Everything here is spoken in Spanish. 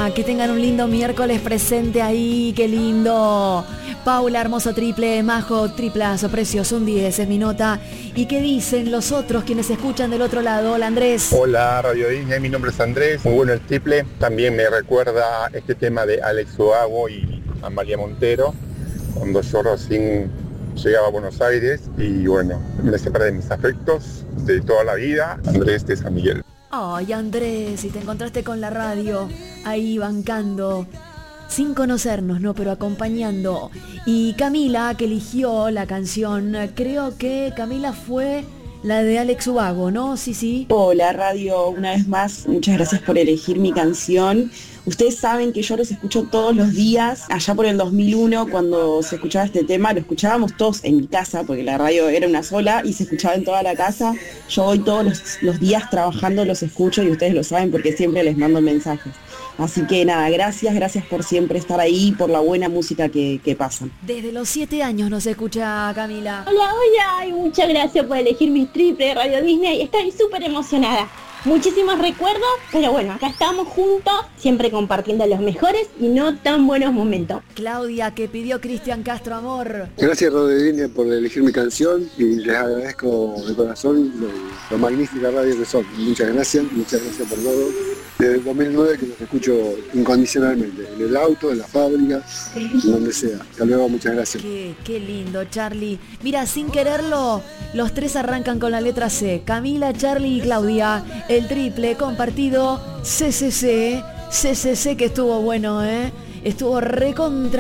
Camila, que tengan un lindo miércoles presente ahí, qué lindo. Paula, hermoso triple, Majo, triplazo, precioso, un 10 es mi nota. ¿Y qué dicen los otros quienes escuchan del otro lado? Hola, Andrés. Hola, Radio Disney, mi nombre es Andrés, muy bueno el triple. También me recuerda este tema de Alex Ubago y Amalia Montero, cuando yo recién llegaba a Buenos Aires y bueno, me separé de mis afectos de toda la vida. Andrés de San Miguel. Ay, Andrés, y te encontraste con la radio, ahí bancando, sin conocernos, ¿no? Pero acompañando. Y Camila, que eligió la canción, creo que Camila fue la de Alex Ubago, ¿no? Sí. Hola, radio, una vez más, muchas gracias por elegir mi canción. Ustedes saben que yo los escucho todos los días. Allá por el 2001, cuando se escuchaba este tema, lo escuchábamos todos en mi casa, porque la radio era una sola y se escuchaba en toda la casa. Yo hoy todos los días trabajando los escucho y ustedes lo saben porque siempre les mando mensajes. Así que nada, gracias por siempre estar ahí, por la buena música que pasan. Desde los 7 años nos escucha Camila. Hola, y muchas gracias por elegir mi triple de Radio Disney. Estoy súper emocionada. Muchísimos recuerdos, pero bueno, acá estamos juntos, siempre compartiendo los mejores y no tan buenos momentos. Claudia, que pidió Cristian Castro, amor. Gracias, Radio Disney, por elegir mi canción y les agradezco de corazón lo magnífica radio que son. Muchas gracias por todo. Desde el 2009 que los escucho incondicionalmente, en el auto, en la fábrica, donde sea. Hasta luego, muchas gracias. Qué lindo, Charlie. Mira, sin quererlo, los tres arrancan con la letra C. Camila, Charlie y Claudia. El triple compartido CCC, que estuvo bueno, estuvo recontra.